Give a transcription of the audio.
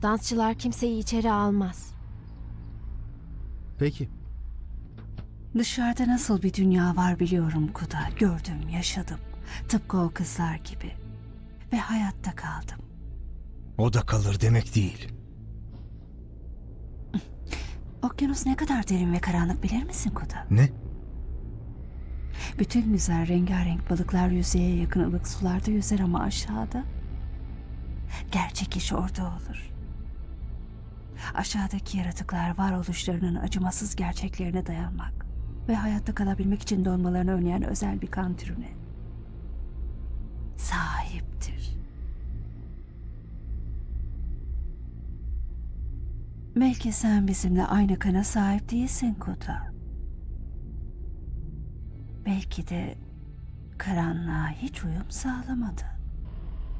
Dansçılar kimseyi içeri almaz. Peki. Dışarıda nasıl bir dünya var biliyorum Kuda. Gördüm, yaşadım. Tıpkı o kızlar gibi. Ve hayatta kaldım. O da kalır demek değil. Okyanus ne kadar derin ve karanlık bilir misin Kuda? Ne? Bütün güzel rengarenk balıklar yüzeye yakın ılık sularda yüzer ama aşağıda gerçek iş orada olur. Aşağıdaki yaratıklar varoluşlarının acımasız gerçeklerine dayanmak ve hayatta kalabilmek için donmalarını önleyen özel bir kan türüne sahiptir. Belki sen bizimle aynı kana sahip değilsin Kuda. Belki de karanlığa hiç uyum sağlamadı.